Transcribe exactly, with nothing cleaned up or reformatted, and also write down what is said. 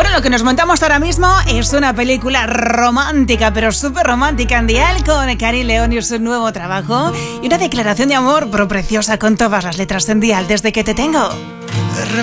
Bueno, lo que nos montamos ahora mismo es una película romántica, pero súper romántica en Dial, con Karin León y su nuevo trabajo, y una declaración de amor, pero preciosa, con todas las letras en Dial, desde que te tengo.